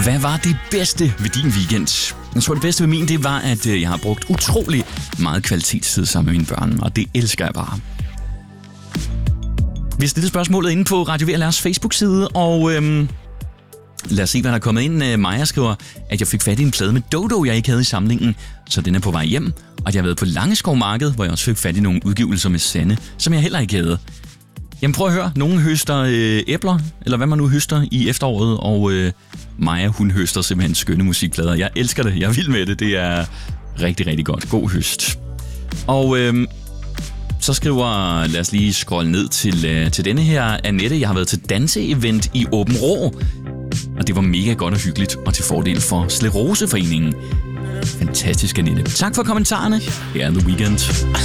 Hvad var det bedste ved din weekend? Jeg tror, det bedste ved min, det var, at jeg har brugt utrolig meget kvalitetstid sammen med mine børn, og det elsker jeg bare. Vi har stillet spørgsmålet inde på Radio VLR's Facebook-side, og lad os se, hvad der er kommet ind. Maja skriver, at jeg fik fat i en plade med Dodo, jeg ikke havde i samlingen, så den er på vej hjem, og at jeg har været på Langeskov Marked, hvor jeg også fik fat i nogle udgivelser med Sanne, som jeg heller ikke havde. Jamen prøv at høre, nogen høster æbler, eller hvad man nu høster i efteråret, og Maja, hun høster simpelthen skønne musikplader. Jeg elsker det, jeg er vild med det, det er rigtig, rigtig godt. God høst. Og så skriver, lad os lige scrolle ned til denne her, Annette. Jeg har været til danseevent i Åben Rå, og det var mega godt og hyggeligt, og til fordel for Scleroseforeningen. Fantastisk, Annette. Tak for kommentarerne. Her er The Weeknd.